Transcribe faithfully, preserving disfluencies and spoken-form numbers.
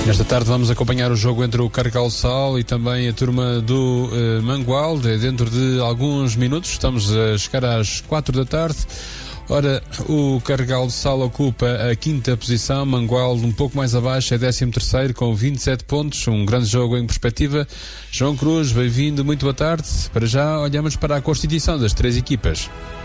Nesta tarde vamos acompanhar o jogo entre o Carregal Sal e também a turma do uh, Mangualde. Dentro de alguns minutos, estamos a chegar às quatro da tarde. Ora, o Carregal Sal ocupa a quinta posição, Mangualde um pouco mais abaixo, é décimo terceiro com vinte e sete pontos, um grande jogo em perspectiva. João Cruz, bem-vindo, muito boa tarde. Para já olhamos para a constituição das três equipas.